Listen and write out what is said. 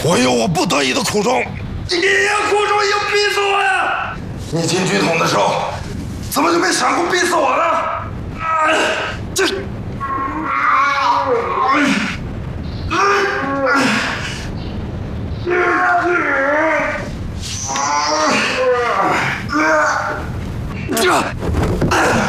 我有我不得已的苦衷。 你也苦衷，也逼死我呀！ 你进剧统的时候，怎么就没想过逼死我呢？